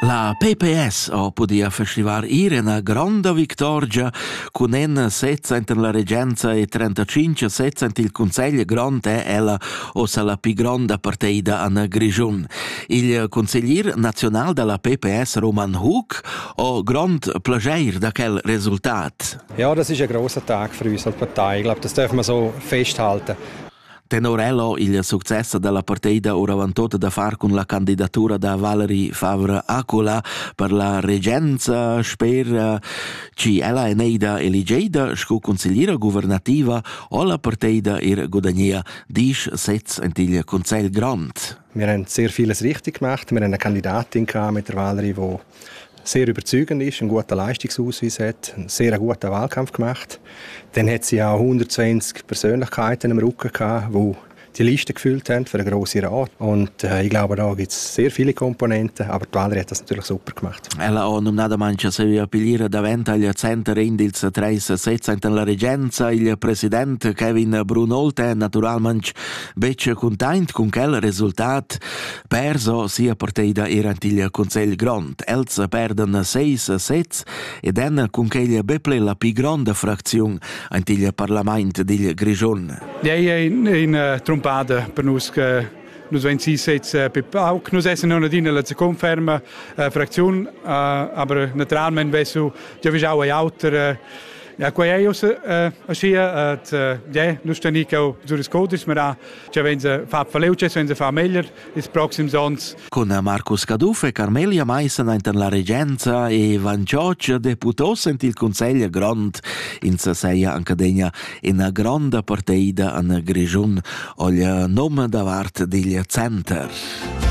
La PPS podia festivar una grande vittoria con sezza inter la Regenza e 35 sezza inter il Consiglio Grande ella ossa la più grande partita a Grigion. Il consigliere nazionale della PPS Roman Hug ha grand piacere da quel risultato. Ja, das ist ein grosser Tag für uns als Partei. Ich glaube, das dürfen wir so festhalten. Tenorello il successo della partita ora vantato da far con la candidatura da Valerie Favre Acola per la Regenza spera ci ella è neida eligida sco consigliera governativa o la partita guadagnia 10 sets in il Consiglio Grand. Wir haben sehr vieles richtig gemacht. Wir haben eine Kandidatin mit der Valerie, die sehr überzeugend ist, einen guten Leistungsausweis hat, einen sehr guten Wahlkampf gemacht. Dann hat sie auch 120 Persönlichkeiten im Rücken gehabt, die die Liste gefüllt haben für einen grossen Rat. Und ich glaube, da gibt es sehr viele Komponenten, aber die Valerie hat das natürlich super gemacht. Ella ha nominato mancha se appigliere davanti agli center indils 3 sezza in la Regenza il presidente Kevin Brunolte naturalmente becce content con quel risultato perso sia partita era il Consiglio Grand. Els perden 6 sezza e dan con quel beple la più grande frazione il Parlamento di Grigion. In trompata per noi che nos wenn sie jetzt auch nos essen noch in la conferma Fraktion aber naturalmente beso ja vi auch auter ja quei io sia ja nos stani che sus codes ma ja wenn sie fa verleuche wenn sie fa meglio is proxim sons con Marcus Cadufe, Carmelia Meissen inter la Regenza e Van Gioch deputos in il Consiglio Grand in Seia Accademia in una grande partita a Grigion o il nome davart del center.